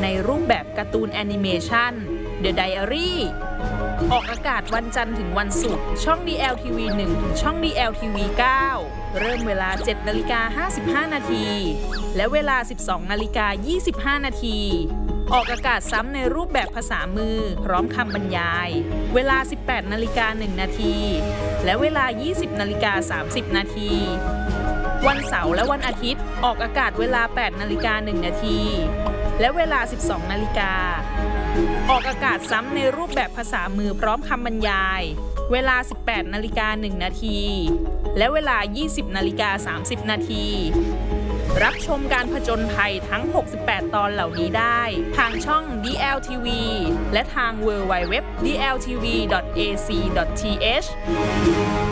ในรูปแบบการ์ตูนแอนิเมชัน The Diary ออกอากาศวันจันทร์ถึงวันศุกร์ช่อง DLTV 1 ถึงช่อง DLTV 9 เริ่มเวลา 7:55 นาทีและเวลา 12:25 นาทีออกอากาศซ้ำในรูปแบบภาษามือพร้อมคำบรรยายเวลา 18:01 นาทีและเวลา 20:30 นาทีวันเสาร์และวันอาทิตย์ออกอากาศเวลา 8:01 นาทีและเวลา 12 นาฬิกาออกอากาศซ้ำในรูปแบบภาษามือพร้อมคำบรรยายเวลา 18:01 นาทีและเวลา 20:30 นาทีรับชมการผจญภัยทั้ง 68 ตอนเหล่านี้ได้ทางช่อง DLTV และทาง www.dltv.ac.th